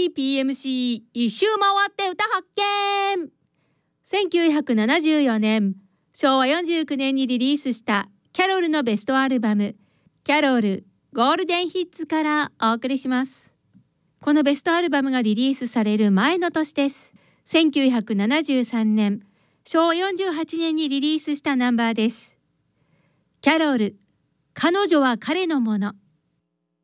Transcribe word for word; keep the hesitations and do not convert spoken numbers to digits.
ーピーエムシー 一周回って歌発見。せんきゅうひゃくななじゅうよねん、しょうわよんじゅうきゅうねんにリリースしたキャロルのベストアルバムキャロルゴールデンヒッツからお送りします。このベストアルバムがリリースされる前の年です。せんきゅうひゃくななじゅうさんねん、しょうわよんじゅうはちねんにリリースしたナンバーです。キャロル、彼女は彼のもの。